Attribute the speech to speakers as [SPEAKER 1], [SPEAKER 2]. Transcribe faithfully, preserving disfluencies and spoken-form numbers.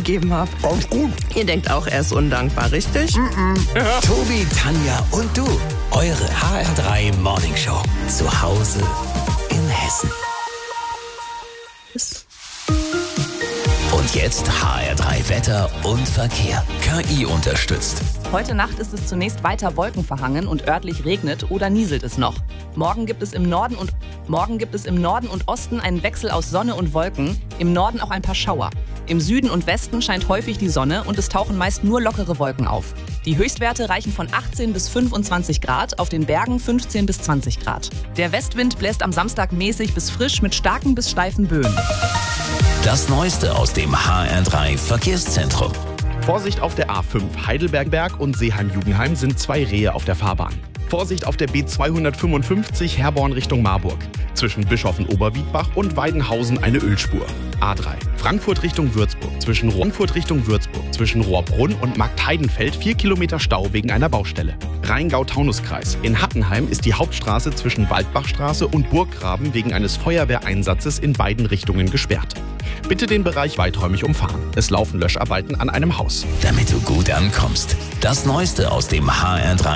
[SPEAKER 1] gegeben habe.
[SPEAKER 2] Ganz gut.
[SPEAKER 1] Ihr denkt auch, er ist undankbar, richtig?
[SPEAKER 2] Ja.
[SPEAKER 3] Tobi, Tanja und du. Eure H R drei Morning Show. Zu Hause in Hessen. Und jetzt H R drei Wetter und Verkehr. K I unterstützt.
[SPEAKER 4] Heute Nacht ist es zunächst weiter wolkenverhangen und örtlich regnet oder nieselt es noch. Morgen gibt es im Norden und Morgen gibt es im Norden und Osten einen Wechsel aus Sonne und Wolken, im Norden auch ein paar Schauer. Im Süden und Westen scheint häufig die Sonne und es tauchen meist nur lockere Wolken auf. Die Höchstwerte reichen von achtzehn bis fünfundzwanzig Grad, auf den Bergen fünfzehn bis zwanzig Grad. Der Westwind bläst am Samstag mäßig bis frisch mit starken bis steifen Böen.
[SPEAKER 3] Das Neueste aus dem H R drei Verkehrszentrum.
[SPEAKER 5] Vorsicht auf der A fünf Heidelberg und Seeheim-Jugendheim sind zwei Rehe auf der Fahrbahn. Vorsicht auf der B zweihundertfünfundfünfzig Herborn Richtung Marburg. Zwischen Bischoffen-Oberwiedbach und Weidenhausen eine Ölspur. A drei Frankfurt Richtung Würzburg. Zwischen Frankfurt Richtung Würzburg. Zwischen Rohrbrunn und Marktheidenfeld vier Kilometer Stau wegen einer Baustelle. Rheingau-Taunus-Kreis. In Hattenheim ist die Hauptstraße zwischen Waldbachstraße und Burggraben wegen eines Feuerwehreinsatzes in beiden Richtungen gesperrt. Bitte den Bereich weiträumig umfahren. Es laufen Löscharbeiten an einem Haus.
[SPEAKER 3] Damit du gut ankommst. Das Neueste aus dem H R drei